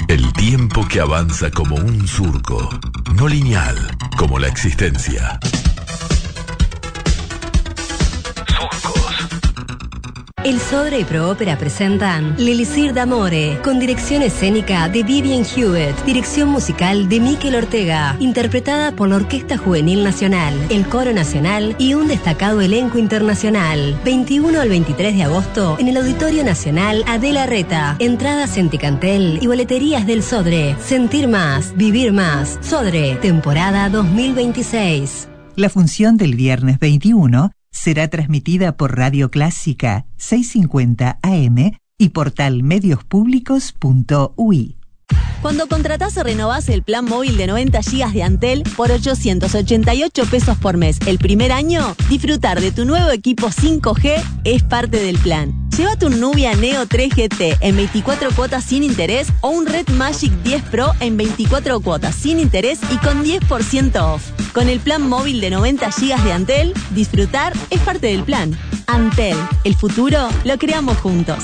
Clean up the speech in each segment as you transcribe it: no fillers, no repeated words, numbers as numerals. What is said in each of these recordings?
El tiempo que avanza como un surco, no lineal, como la existencia. El Sodre y Proópera presentan L'Elisir d'Amore, con dirección escénica de Vivian Hewitt, dirección musical de Mikel Ortega, interpretada por la Orquesta Juvenil Nacional, el Coro Nacional y un destacado elenco internacional. 21 al 23 de agosto en el Auditorio Nacional Adela Reta. Entradas en Ticantel y boleterías del Sodre. Sentir más, vivir más. Sodre, temporada 2026. La función del viernes 21 será transmitida por Radio Clásica 650 AM y portal mediospublicos.ui. Cuando contratás o renovás el plan móvil de 90 GB de Antel por 888 pesos por mes el primer año, disfrutar de tu nuevo equipo 5G es parte del plan. Llévate un Nubia Neo 3 GT en 24 cuotas sin interés o un Red Magic 10 Pro en 24 cuotas sin interés y con 10% off. Con el plan móvil de 90 GB de Antel, disfrutar es parte del plan. Antel, el futuro lo creamos juntos.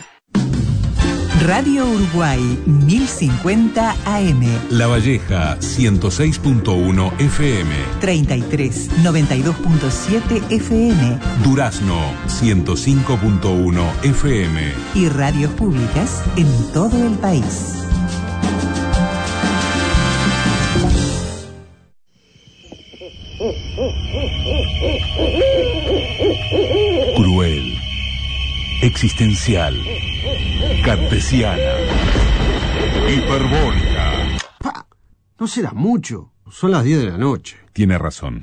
Radio Uruguay 1050 AM. La Valleja 106.1 FM. 33 92.7 FM. Durazno 105.1 FM. Y radios públicas en todo el país. Cruel, existencial, cartesiana, hiperbólica. ¡Pa! No será mucho. Son las 10 de la noche. Tiene razón.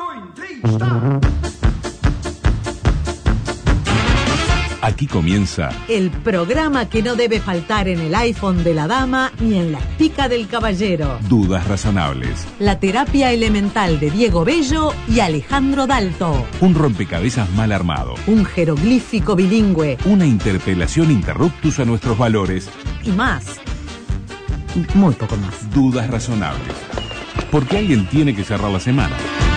Aquí comienza el programa que no debe faltar en el iPhone de la dama ni en la espica del caballero. Dudas Razonables. La terapia elemental de Diego Bello y Alejandro Dalto. Un rompecabezas mal armado. Un jeroglífico bilingüe. Una interpelación interruptus a nuestros valores. Y más. Muy poco más. Dudas Razonables. Porque alguien tiene que cerrar la semana.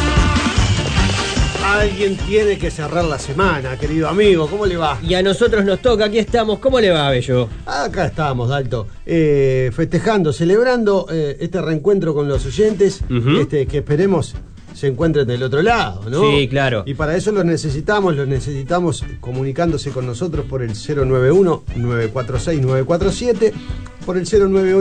Alguien tiene que cerrar la semana, querido amigo. ¿Cómo le va? Y a nosotros nos toca, aquí estamos. ¿Cómo le va, Bello? Acá estamos, Dalto. Festejando, celebrando este reencuentro con los oyentes, que esperemos se encuentren del otro lado, ¿no? Sí, claro. Y para eso los necesitamos comunicándose con nosotros por el 091-946-947, por el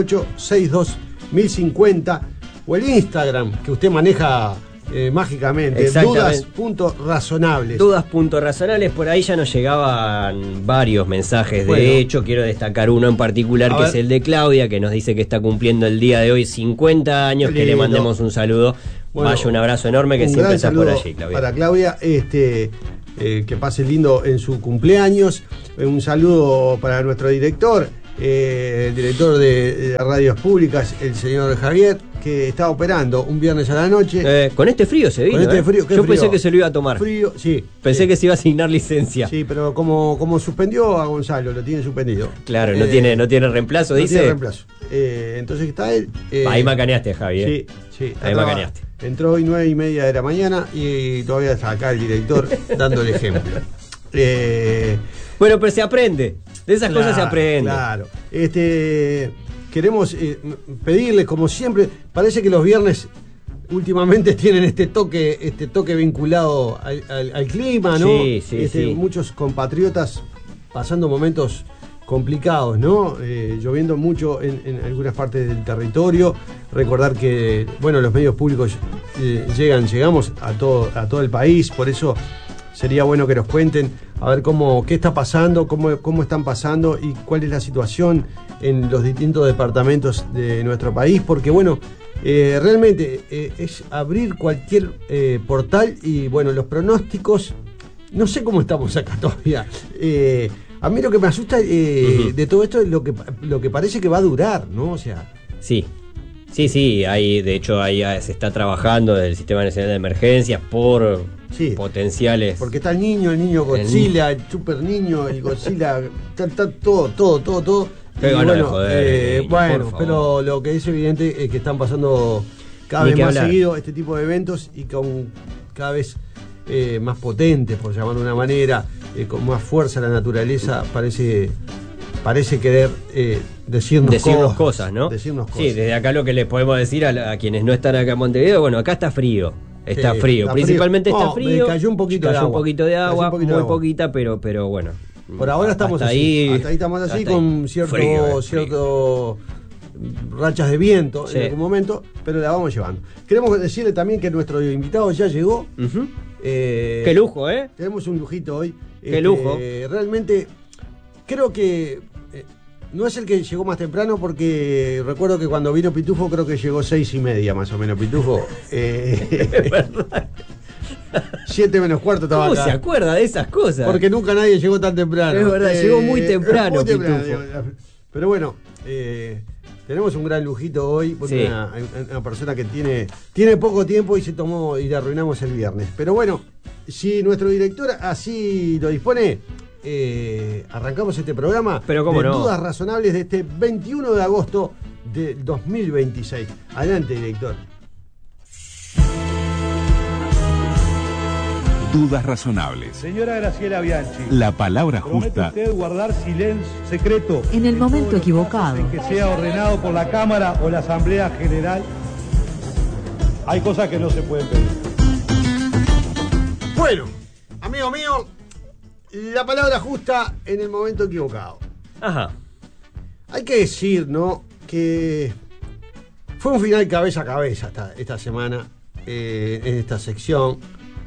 098-62-1050 o el Instagram que usted maneja mágicamente, dudas.razonables. Dudas.razonables, por ahí ya nos llegaban varios mensajes. Bueno, de hecho, quiero destacar uno en particular, que es el de Claudia, que nos dice que está cumpliendo el día de hoy 50 años, que le mandemos un saludo. Bueno, vaya, un abrazo enorme, que siempre está por allí, Claudia. Para Claudia, que pase lindo en su cumpleaños. Un saludo para nuestro director, el director de radios públicas, el señor Javier, que está operando un viernes a la noche. Con este frío se vino. Con este frío, yo pensé que se lo iba a tomar. Frío, sí. Pensé que se iba a asignar licencia. Sí, pero como suspendió a Gonzalo, lo tiene suspendido. Claro, no tiene reemplazo, no dice. No tiene reemplazo. Entonces está él. Ahí macaneaste, Javier. Sí. Ahí macaneaste. Entró hoy 9:30 de la mañana y todavía está acá el director dando el ejemplo. Bueno, pero se aprende. De esas cosas se aprende. Claro. Queremos pedirles, como siempre, parece que los viernes últimamente tienen este toque vinculado al clima, ¿no? Sí. Muchos compatriotas pasando momentos complicados, ¿no? Lloviendo mucho en algunas partes del territorio. Recordar que, bueno, los medios públicos llegamos a todo el país, por eso sería bueno que nos cuenten a ver qué está pasando, cómo están pasando y cuál es la situación en los distintos departamentos de nuestro país, porque bueno, realmente es abrir cualquier portal y bueno, los pronósticos, no sé cómo estamos acá todavía. A mí lo que me asusta de todo esto es lo que parece que va a durar, ¿no? O sea, sí, de hecho ahí se está trabajando desde el Sistema Nacional de Emergencias por potenciales. Porque está el niño Godzilla, el super niño, el Godzilla, está todo. Pero lo que es evidente es que están pasando cada vez más seguido este tipo de eventos y con cada vez más potentes, por llamarlo de una manera, con más fuerza la naturaleza parece parece querer decirnos cosas, ¿no? Decirnos cosas. Sí, desde acá lo que les podemos decir a quienes no están acá en Montevideo, bueno, acá está frío. Está frío, principalmente está frío. Cayó un poquito de agua, muy poquita, pero bueno. Por ahora estamos así. Hasta ahí estamos así, con cierto rachas de viento en algún momento, pero la vamos llevando. Queremos decirle también que nuestro invitado ya llegó. Qué lujo, ¿eh? Tenemos un lujito hoy. Qué lujo. Realmente creo que no es el que llegó más temprano, porque recuerdo que cuando vino Pitufo creo que llegó 6:30 más o menos Pitufo. Es verdad. 7 menos cuarto estaba acá. ¿Cómo se acuerda de esas cosas? Porque nunca nadie llegó tan temprano. Es verdad, llegó muy temprano Pitufo. Pero bueno, tenemos un gran lujito hoy, porque una persona que tiene poco tiempo y se tomó y le arruinamos el viernes. Pero bueno, si nuestro director así lo dispone, arrancamos este programa. Pero cómo no. Dudas razonables de este 21 de agosto de 2026. Adelante, director. Dudas razonables. Señora Graciela Bianchi, La palabra ¿promete justa. usted guardar silencio secreto En el momento equivocado. que sea ordenado por la Cámara o la Asamblea General? Hay cosas que no se pueden pedir. Bueno, amigo mío, la palabra justa en el momento equivocado. Ajá. Hay que decir, ¿no?, que fue un final cabeza a cabeza esta semana en esta sección.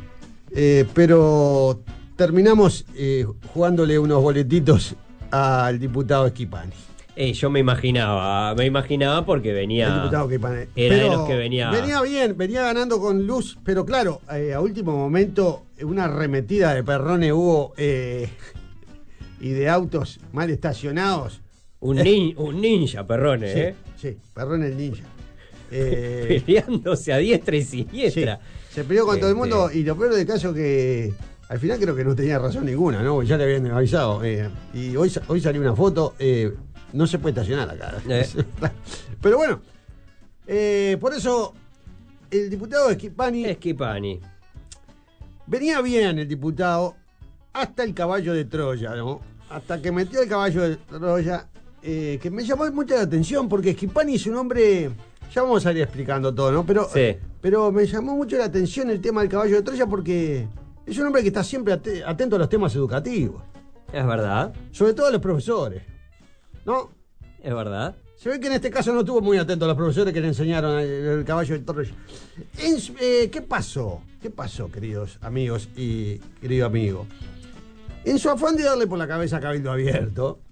Pero terminamos jugándole unos boletitos al diputado Schifani. Yo me imaginaba porque venía. El diputado Schifani. Era de los que venía. Venía bien, venía ganando con luz, pero claro, a último momento, una arremetida de perrones hubo y de autos mal estacionados. Un ninja, Perrone, Sí, sí, Perrone el ninja. Peleándose a diestra y siniestra. Sí. Se peleó con todo el mundo, y lo peor del caso que al final creo que no tenía razón ninguna, ¿no? Ya le habían avisado. Y hoy salió una foto, no se puede estacionar acá. Pero bueno, por eso el diputado Schifani. Venía bien el diputado hasta el caballo de Troya, ¿no? Hasta que metió el caballo de Troya, que me llamó mucho la atención, porque Schifani es un hombre... Ya vamos a ir explicando todo, ¿no? Pero me llamó mucho la atención el tema del caballo de Troya, porque es un hombre que está siempre atento a los temas educativos. Es verdad. Sobre todo a los profesores, ¿no? Es verdad. Se ve que en este caso no estuvo muy atento a los profesores que le enseñaron el caballo de Troya. ¿Qué pasó? ¿Qué pasó, queridos amigos y querido amigo? En su afán de darle por la cabeza a Cabildo Abierto,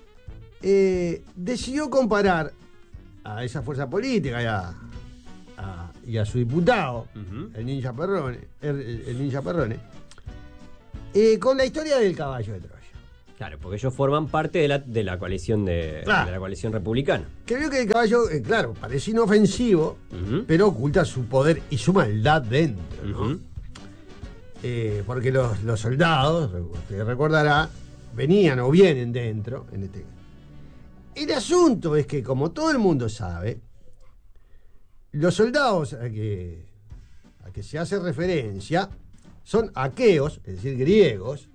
decidió comparar a esa fuerza política y a su diputado, el ninja Perrone, con la historia del caballo de Troya. Claro, porque ellos forman parte de la coalición de la coalición republicana. Que vio que el caballo, claro, parece inofensivo, pero oculta su poder y su maldad dentro, ¿no? Porque los soldados, usted recordará, venían o vienen dentro en este. El asunto es que, como todo el mundo sabe, los soldados a que se hace referencia son aqueos, es decir, griegos,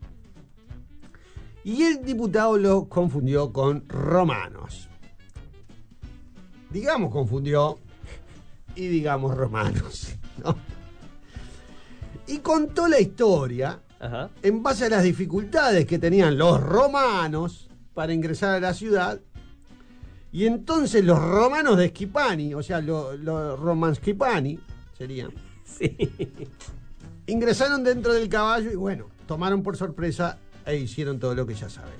y el diputado lo confundió con romanos. Digamos confundió y digamos romanos, ¿no? Y contó la historia en base a las dificultades que tenían los romanos para ingresar a la ciudad. Y entonces los romanos de Schifani, o sea, los Roman Schifani serían, ingresaron dentro del caballo y bueno, tomaron por sorpresa e hicieron todo lo que ya saben.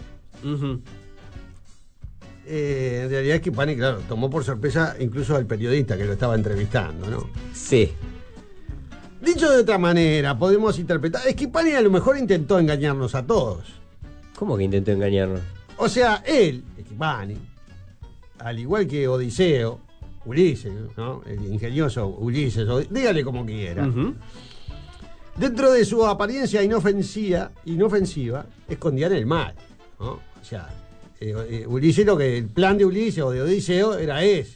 En realidad Schifani, claro, tomó por sorpresa incluso al periodista que lo estaba entrevistando, ¿no? Sí. Dicho de otra manera, podemos interpretar, Schifani a lo mejor intentó engañarnos a todos. ¿Cómo que intentó engañarnos? O sea, él, Schifani, al igual que Odiseo, Ulises, ¿no? El ingenioso Ulises, dígale como quiera. Dentro de su apariencia inofensiva, escondían el mal, ¿no? O sea, Ulises, el plan de Ulises o de Odiseo era ese.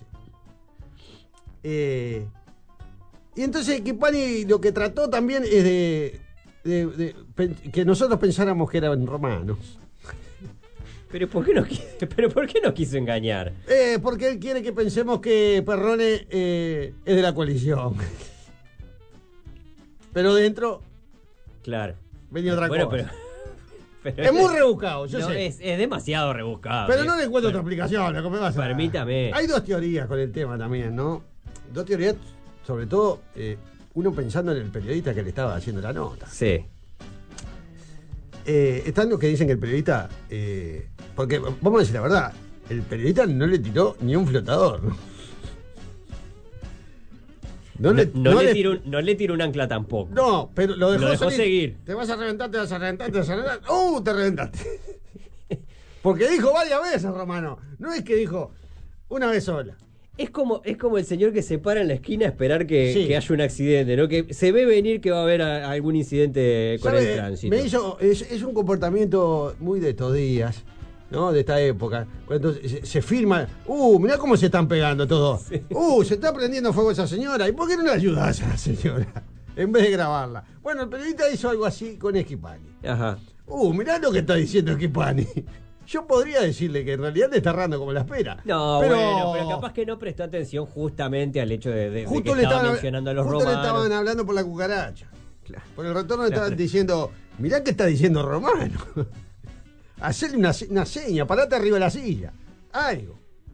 Y entonces Schifani lo que trató también es de que nosotros pensáramos que eran romanos. ¿Pero por qué no quiso engañar? Porque él quiere que pensemos que Perrone es de la coalición. Pero dentro... Claro. Venía otra cosa. Pero es muy rebuscado, yo sé. Es demasiado rebuscado. Pero no le encuentro otra explicación. Permítame. Hay dos teorías con el tema también, ¿no? Dos teorías, sobre todo, uno pensando en el periodista que le estaba haciendo la nota. Sí. Están los que dicen que el periodista... porque, vamos a decir la verdad, el periodista no le tiró ni un flotador, ¿no? No le tiró un ancla tampoco. No, pero lo dejó seguir. Te vas a reventar. Te reventaste. Porque dijo varias veces, Romano. No es que dijo una vez sola. Es como el señor que se para en la esquina a esperar que haya un accidente, ¿no? Que se ve venir que va a haber algún incidente con el tránsito. Es un comportamiento muy de estos días, ¿no? De esta época. Cuando se filma, mirá cómo se están pegando todos. Sí. Se está prendiendo fuego esa señora. ¿Y por qué no le ayudas a la señora? En vez de grabarla. Bueno, el periodista hizo algo así con Schifani. Ajá. Mirá lo que está diciendo Schifani. Yo podría decirle que en realidad te está errando como la espera. No, pero capaz que no prestó atención justamente al hecho de que estaban mencionando a los romanos. Justo le estaban hablando por la cucaracha. Claro. Por el retorno le estaban diciendo, mirá que está diciendo Romano. Hacerle una seña, parate arriba de la silla. Algo.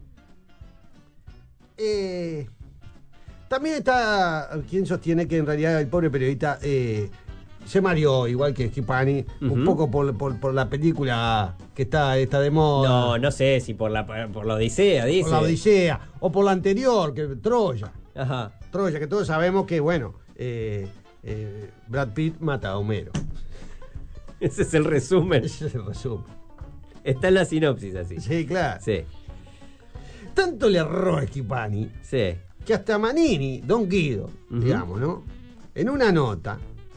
También está quien sostiene que en realidad el pobre periodista se mareó, igual que Schifani, un poco por la película que está de moda. No sé si por la Odisea, dice. Por la Odisea, o por la anterior, que Troya. Ajá. Troya, que todos sabemos que, bueno, Brad Pitt mata a Homero. Ese es el resumen. Está en la sinopsis así. Sí, claro. Sí. Tanto le erró a Schifani, sí, que hasta Manini, Don Guido, digamos, ¿no? En una nota,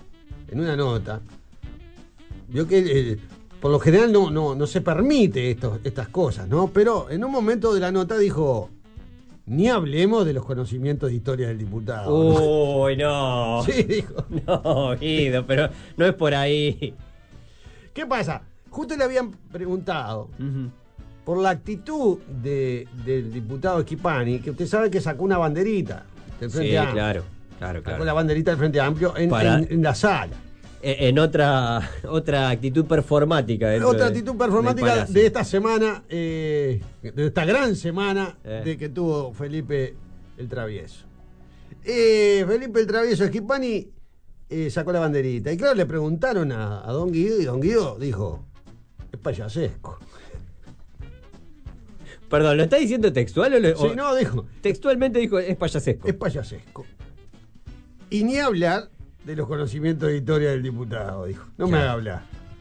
vio que por lo general no se permite estas cosas, ¿no? Pero en un momento de la nota dijo, ni hablemos de los conocimientos de historia del diputado. Uy, no. Sí, dijo. No, Guido, pero no es por ahí. ¿Qué pasa? Justo le habían preguntado por la actitud del diputado Schifani, que usted sabe que sacó una banderita del Frente Amplio. Claro. Sacó la banderita del Frente Amplio en la sala. En otra actitud performática. Otra actitud performática de esta semana, de esta gran semana de que tuvo Felipe el Travieso. Felipe el Travieso Schifani sacó la banderita. Y claro, le preguntaron a Don Guido, y Don Guido dijo, es payasesco. Perdón, ¿lo está diciendo textual Sí, no, dijo. Textualmente dijo, es payasesco. Es payasesco. Y ni hablar de los conocimientos de historia del diputado, dijo. No me haga hablar.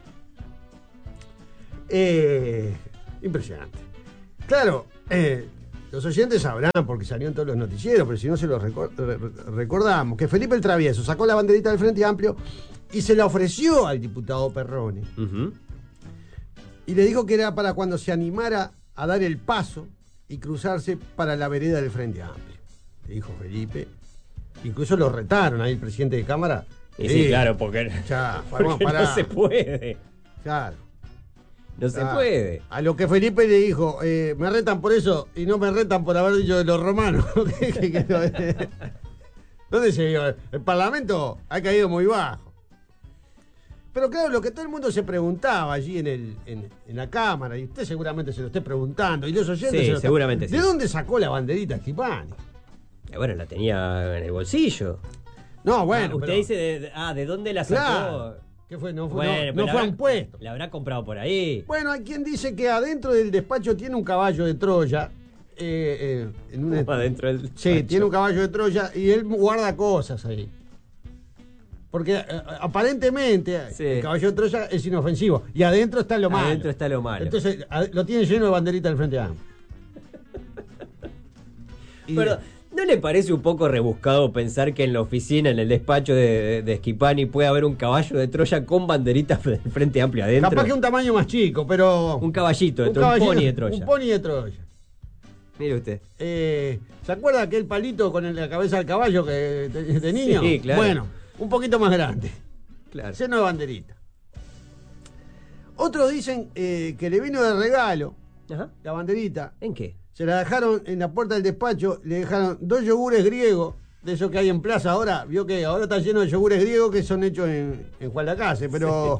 Impresionante. Claro, los oyentes sabrán porque salió en todos los noticieros, pero si no se los recordamos, que Felipe el Travieso sacó la banderita del Frente Amplio y se la ofreció al diputado Perrone. Y le dijo que era para cuando se animara a dar el paso y cruzarse para la vereda del Frente Amplio. Le dijo Felipe. Incluso lo retaron ahí el presidente de Cámara. Sí, claro, porque no se puede. Claro. No se puede. A lo que Felipe le dijo, me retan por eso y no me retan por haber dicho de los romanos. ¿Dónde se vio? El Parlamento ha caído muy bajo. Pero claro, lo que todo el mundo se preguntaba allí en la Cámara, y usted seguramente se lo esté preguntando, y los oyentes seguramente ¿de dónde sacó la banderita Schifani? Bueno, la tenía en el bolsillo. No, bueno. Usted dice de dónde la sacó. Claro. ¿Qué fue? No fue a un puesto. La habrá comprado por ahí. Bueno, hay quien dice que adentro del despacho tiene un caballo de Troya. Adentro del despacho. Sí, tiene un caballo de Troya y él guarda cosas ahí. Porque aparentemente el caballo de Troya es inofensivo. Y adentro está lo malo. Adentro está lo malo. Entonces lo tiene lleno de banderitas del Frente Amplio. Pero, ¿no le parece un poco rebuscado pensar que en la oficina, en el despacho de Schifani, puede haber un caballo de Troya con banderitas del Frente Amplio adentro? Capaz que un tamaño más chico, pero... Un caballito de Troya, un pony de Troya. Un pony de Troya. Mire usted. ¿Se acuerda aquel palito con la cabeza del caballo que de niño? Sí, claro. Bueno, un poquito más grande. Claro. Lleno de banderita. Otros dicen que le vino de regalo la banderita. ¿En qué? Se la dejaron en la puerta del despacho, le dejaron 2 yogures griegos, de esos que hay en plaza ahora. Vio que ahora está lleno de yogures griegos que son hechos en Juan Lacase, pero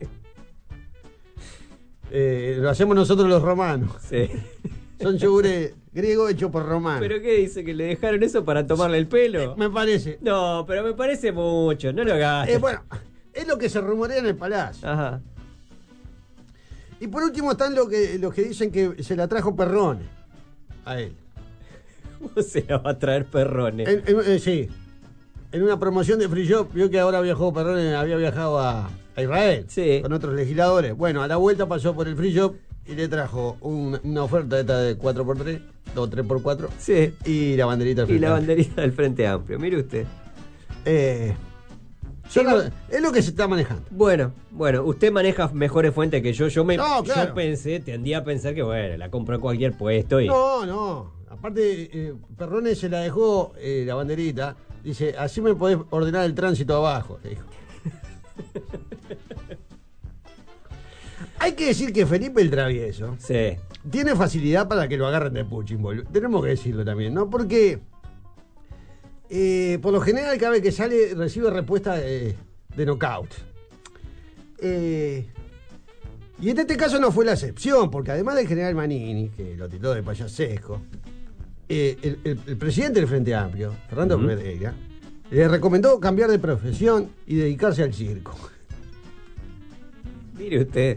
lo hacemos nosotros los romanos. Sí. Son yogures griegos hechos por romanos. ¿Pero qué dice? ¿Que le dejaron eso para tomarle el pelo? Me parece. No, pero me parece mucho, no lo hagas. Bueno, es lo que se rumorea en el palacio. Ajá. Y por último están los que dicen que se la trajo Perrone a él. ¿Cómo se la va a traer Perrone? Sí. En una promoción de Free Shop, vio que ahora Perrone, había viajado a Israel, sí, con otros legisladores. Bueno, a la vuelta pasó por el Free Shop y le trajo una oferta de 4x3 o 3x4. Sí. Y la banderita del Frente Amplio. Mire usted. Es lo que se está manejando. Bueno, usted maneja mejores fuentes que yo. Yo claro. Tendía a pensar que, la compró en cualquier puesto. No. Aparte, Perrone se la dejó la banderita. Dice, así me podés ordenar el tránsito abajo, le dijo. Hay que decir que Felipe el Travieso tiene facilidad para que lo agarren de Puchín. Tenemos que decirlo también, ¿no? Porque por lo general cada vez que sale recibe respuesta de knockout. Y en este caso no fue la excepción, porque además del general Manini, que lo tituló de payasesco, el presidente del Frente Amplio, Fernando Pereira, le recomendó cambiar de profesión y dedicarse al circo. Mire usted.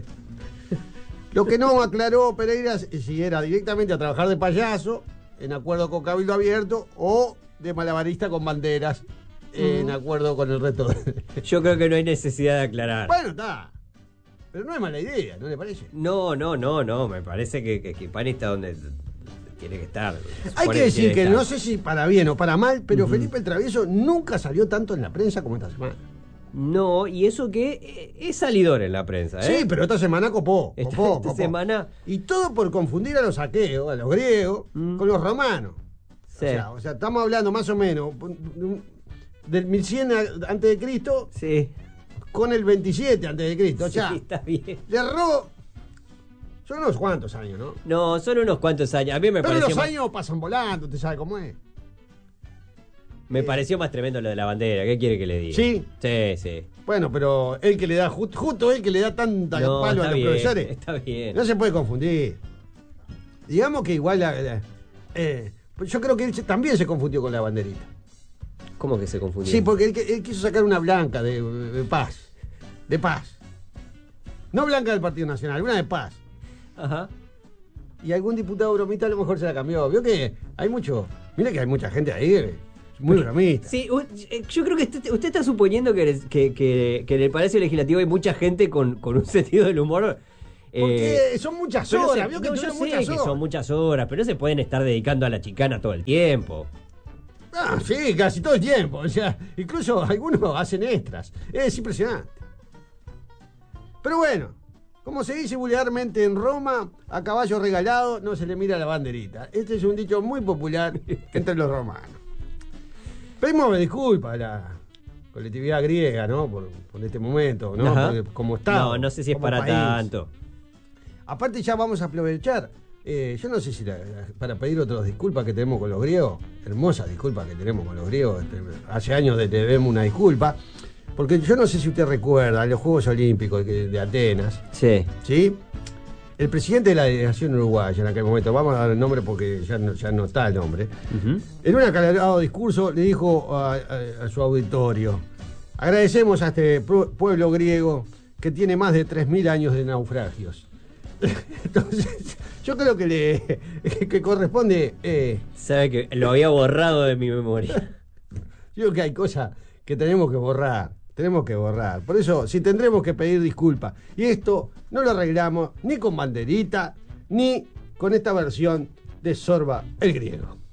Lo que no aclaró Pereira es si era directamente a trabajar de payaso, en acuerdo con Cabildo Abierto, o de malabarista con banderas, en acuerdo con el resto. Yo creo que no hay necesidad de aclarar. Bueno, está. Pero no es mala idea, ¿no le parece? No. Me parece que Pani está donde tiene que estar. Hay que decir que no sé si para bien o para mal, pero Felipe el Travieso nunca salió tanto en la prensa como esta semana. No, y eso que es salidor en la prensa, ¿eh? Sí, pero esta semana copó. Esta semana. Y todo por confundir a los aqueos, a los griegos, con los romanos. Sí. O sea, estamos hablando más o menos del 1100 antes de Cristo. Sí. Con el 27 antes de Cristo. O sea, sí, está bien. Le erró. Son unos cuantos años, ¿no? No, son unos cuantos años. A mí me pero pareció. Pero los años pasan volando, usted sabe cómo es. Me pareció más tremendo lo de la bandera. ¿Qué quiere que le diga? Sí. Sí. Bueno, pero él que le da, justo él que le da tanta palo a los profesores. Está bien. No se puede confundir. Digamos que igual yo creo que él también se confundió con la banderita. ¿Cómo que se confundió? Sí, porque él quiso sacar una blanca de paz. De paz. No blanca del Partido Nacional, una de paz. Ajá. Y algún diputado bromista a lo mejor se la cambió. Vio que hay mucho. Mira que hay mucha gente ahí. Muy bromista. Sí, yo creo que usted está suponiendo que en el Palacio Legislativo hay mucha gente con un sentido del humor. Porque son muchas horas. Vio que son muchas horas. Son muchas horas, pero no se pueden estar dedicando a la chicana todo el tiempo. Ah, sí, casi todo el tiempo. O sea, incluso algunos hacen extras. Es impresionante. Pero bueno, como se dice vulgarmente en Roma, a caballo regalado no se le mira la banderita. Este es un dicho muy popular entre los romanos. Pedimos disculpas a la colectividad griega, ¿no? Por este momento, ¿no? Porque como está. No sé si es para país. Tanto. Aparte ya vamos a aprovechar. Yo no sé si para pedir otras disculpas que tenemos con los griegos, hermosas disculpas que tenemos con los griegos, hace años le debemos una disculpa, porque yo no sé si usted recuerda los Juegos Olímpicos de Atenas. Sí. ¿Sí? El presidente de la delegación uruguaya en aquel momento, vamos a dar el nombre porque ya no está el nombre, en un acalorado discurso le dijo a su auditorio: agradecemos a este pueblo griego que tiene más de 3.000 años de naufragios. Entonces, yo creo que corresponde. Sabe que lo había borrado de mi memoria. Yo creo que hay cosas que tenemos que borrar. Por eso, si tendremos que pedir disculpas. Y esto no lo arreglamos ni con banderita, ni con esta versión de Sorba el griego.